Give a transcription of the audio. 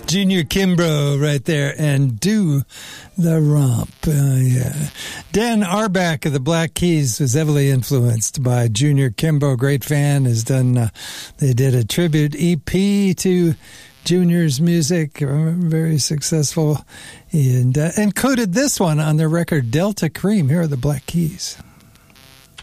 Junior Kimbrough right there, and Do the Romp. Yeah. Dan Arback of the Black Keys was heavily influenced by Junior Kimbrough. Great fan. Has done. They did a tribute EP to Junior's music, very successful, and coded this one on their record Delta Cream. Here are the Black Keys.